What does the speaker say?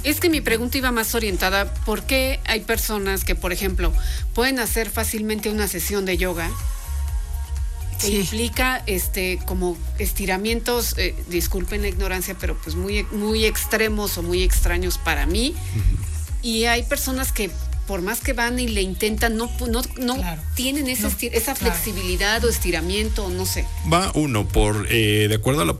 Es que mi pregunta iba más orientada, ¿por qué hay personas que, por ejemplo, pueden hacer fácilmente una sesión de yoga que implica como estiramientos, disculpen la ignorancia, pero pues muy, muy extremos o muy extraños para mí? Y hay personas que por más que van y le intentan, no claro, tienen esa flexibilidad o estiramiento, no sé. Va uno de acuerdo a la